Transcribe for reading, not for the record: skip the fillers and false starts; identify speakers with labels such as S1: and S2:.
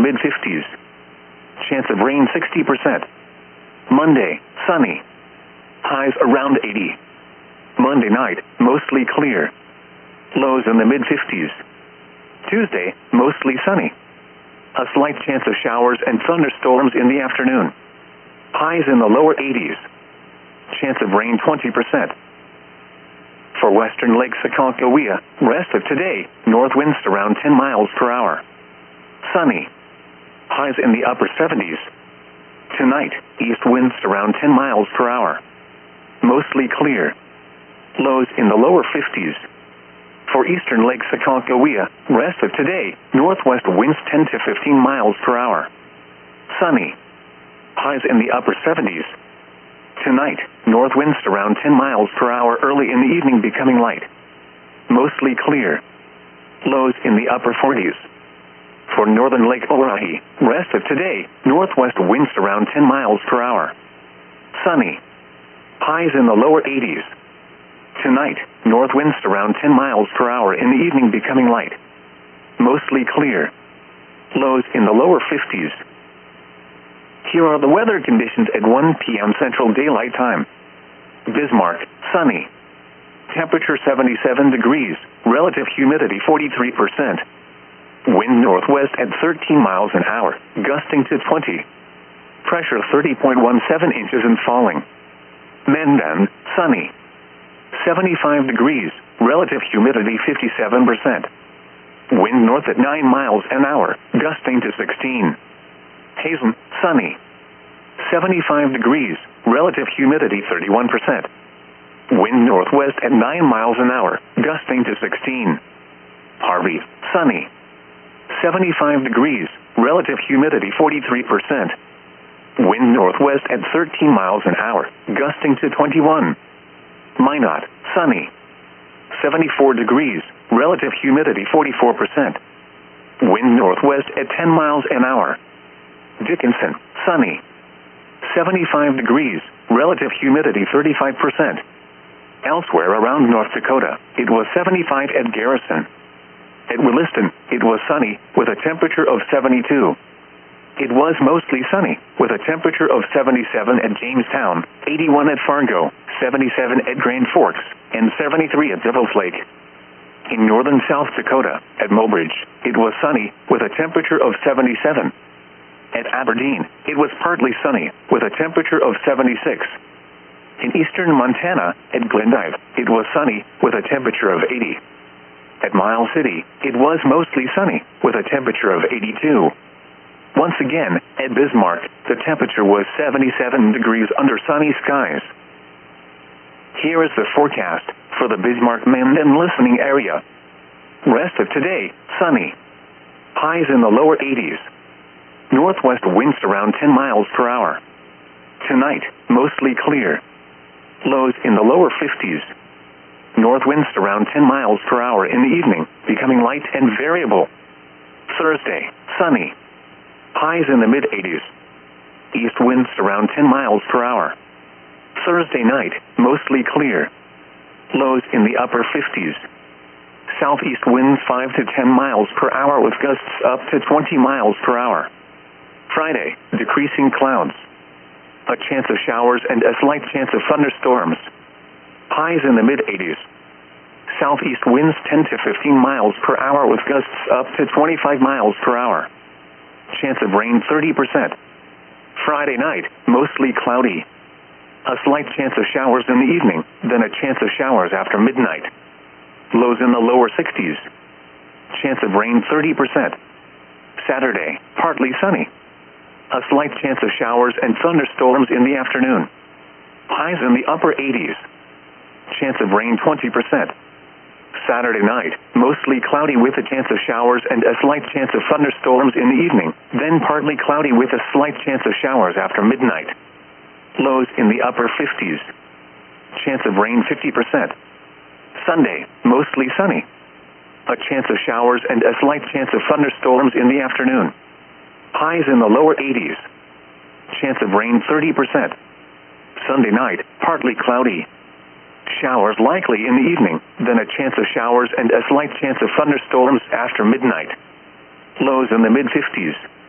S1: mid-50s. Chance of rain 60%. Monday, sunny. Highs around 80. Monday night, mostly clear. Lows in the mid-50s. Tuesday, mostly sunny. A slight chance of showers and thunderstorms in the afternoon. Highs in the lower 80s. Chance of rain 20%. For western Lake Aconcagua, rest of today, north winds around 10 miles per hour. Sunny. Highs in the upper 70s. Tonight, east winds around 10 miles per hour. Mostly clear. Lows in the lower 50s. For eastern Lake Aconcagua, rest of today, northwest winds 10 to 15 miles per hour. Sunny. Highs in the upper 70s. Tonight, north winds around 10 miles per hour early in the evening becoming light. Mostly clear. Lows in the upper 40s. For northern Lake Oahe, rest of today, northwest winds around 10 miles per hour. Sunny. Highs in the lower 80s. Tonight, north winds around 10 miles per hour in the evening becoming light. Mostly clear. Lows in the lower 50s. Here are the weather conditions at 1 p.m. Central Daylight Time. Bismarck, sunny. Temperature 77 degrees, relative humidity 43%. Wind northwest at 13 miles an hour, gusting to 20. Pressure 30.17 inches and falling. Mandan, sunny. 75 degrees, relative humidity 57%. Wind north at 9 miles an hour, gusting to 16. Hazen, sunny. 75 degrees, relative humidity 31%. Wind northwest at 9 miles an hour, gusting to 16. Harvey, sunny. 75 degrees, relative humidity 43%. Wind northwest at 13 miles an hour, gusting to 21. Minot, sunny. 74 degrees, relative humidity 44%. Wind northwest at 10 miles an hour. Dickinson, sunny. 75 degrees, relative humidity 35%. Elsewhere around North Dakota, it was 75 at Garrison. At Williston, it was sunny, with a temperature of 72. It was mostly sunny, with a temperature of 77 at Jamestown, 81 at Fargo, 77 at Grand Forks, and 73 at Devil's Lake. In northern South Dakota, at Mobridge, it was sunny, with a temperature of 77. At Aberdeen, it was partly sunny, with a temperature of 76. In eastern Montana, at Glendive, it was sunny, with a temperature of 80. At Miles City, it was mostly sunny, with a temperature of 82. Once again, at Bismarck, the temperature was 77 degrees under sunny skies. Here is the forecast for the Bismarck-Mandan listening area. Rest of today, sunny. Highs in the lower 80s. Northwest winds around 10 miles per hour. Tonight, mostly clear. Lows in the lower 50s. North winds around 10 miles per hour in the evening, becoming light and variable. Thursday, sunny. Highs in the mid-80s. East winds around 10 miles per hour. Thursday night, mostly clear. Lows in the upper 50s. Southeast winds 5 to 10 miles per hour with gusts up to 20 miles per hour. Friday, decreasing clouds. A chance of showers and a slight chance of thunderstorms. Highs in the mid-80s. Southeast winds 10 to 15 miles per hour with gusts up to 25 miles per hour. Chance of rain 30%. Friday night, mostly cloudy. A slight chance of showers in the evening, then a chance of showers after midnight. Lows in the lower 60s. Chance of rain 30%. Saturday, partly sunny. A slight chance of showers and thunderstorms in the afternoon. Highs in the upper 80s. Chance of rain 20%. Saturday night, mostly cloudy with a chance of showers and a slight chance of thunderstorms in the evening, then partly cloudy with a slight chance of showers after midnight. Lows in the upper 50s. Chance of rain 50%. Sunday, mostly sunny. A chance of showers and a slight chance of thunderstorms in the afternoon. Highs in the lower 80s. Chance of rain 30%. Sunday night, partly cloudy. Showers likely in the evening, then a chance of showers and a slight chance of thunderstorms after midnight. Lows in the mid-50s.